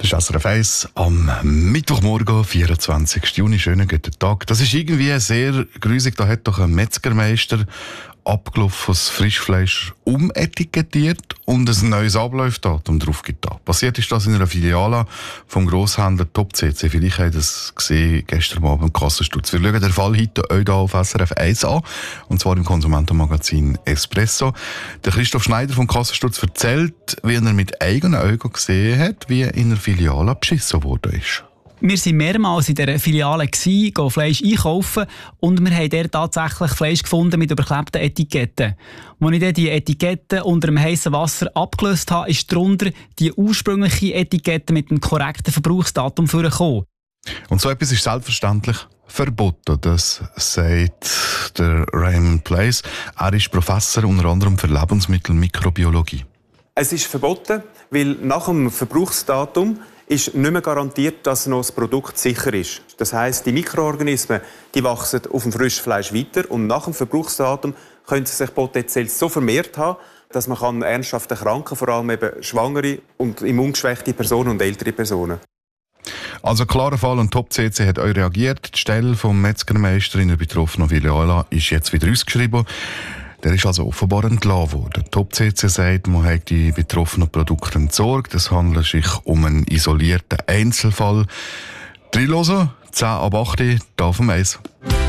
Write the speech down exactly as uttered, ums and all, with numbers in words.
Das ist S R F eins am Mittwochmorgen, vierundzwanzigsten Juni. Schönen guten Tag. Das ist irgendwie sehr grusig. Da hat doch ein Metzgermeister abgelaufenes Frischfleisch umetikettiert und ein neues Ablaufdatum drauf getan. Passiert ist das in einer Filiale vom Grosshändler Top C C. Vielleicht habt ihr das gesehen gestern Abend im Kassensturz. Wir schauen den Fall heute euch hier auf S R F eins an, und zwar im Konsumentenmagazin Espresso. Der Christoph Schneider vom Kassensturz erzählt, wie er mit eigenen Augen gesehen hat, wie in einer Filiale beschissen worden ist. Wir waren mehrmals in dieser Filiale, gehen Fleisch einkaufen und wir haben dort tatsächlich Fleisch gefunden mit überklebten Etiketten. Als ich dann die Etiketten unter dem heißen Wasser abgelöst habe, ist darunter die ursprüngliche Etikette mit dem korrekten Verbrauchsdatum vorgekommen. Und so etwas ist selbstverständlich verboten. Das sagt der Raymond Place. Er ist Professor unter anderem für Lebensmittelmikrobiologie. Es ist verboten, weil nach dem Verbrauchsdatum ist nicht mehr garantiert, dass noch das Produkt sicher ist. Das heisst, die Mikroorganismen die wachsen auf dem Frischfleisch weiter und nach dem Verbrauchsdatum können sie sich potenziell so vermehrt haben, dass man kann ernsthaft erkranken, vor allem eben schwangere und immungeschwächte Personen und ältere Personen. Also klarer Fall, und Top C C hat euch reagiert. Die Stelle vom Metzgermeister in der betroffenen Filiale ist jetzt wieder ausgeschrieben. Der ist also offenbar entlassen worden. Top C C sagt, man hat die betroffenen Produkte entsorgt. Es handelt sich um einen isolierten Einzelfall. Dreilosen, zehn ab acht, da auf dem Eis.